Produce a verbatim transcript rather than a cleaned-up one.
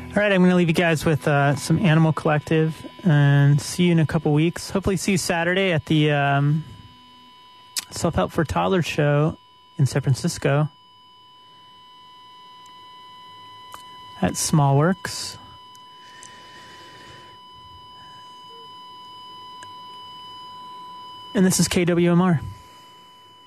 All right, I'm going to leave you guys with uh, some Animal Collective and see you in a couple weeks. Hopefully see you Saturday at the um, Self-Help for Toddlers show in San Francisco at Small Works. And this is K W M R.